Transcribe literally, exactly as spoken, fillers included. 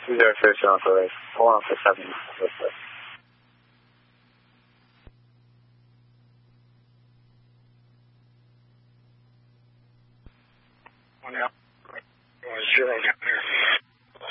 two zero three zero three. Hold on for seven. One out. One zero.